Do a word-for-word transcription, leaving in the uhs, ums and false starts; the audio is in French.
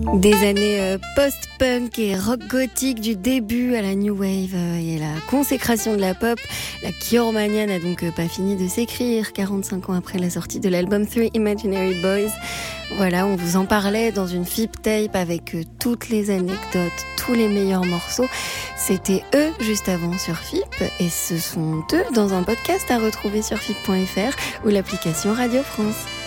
Des années euh, post-punk et rock gothique du début à la new wave euh, et la consécration de la pop, la Kyormania n'a donc euh, pas fini de s'écrire quarante-cinq ans après la sortie de l'album Three Imaginary Boys. Voilà, on vous en parlait dans une Fip Tape avec euh, toutes les anecdotes, tous les meilleurs morceaux. C'était eux juste avant sur Fip et ce sont eux dans un podcast à retrouver sur fip point f r ou l'application Radio France.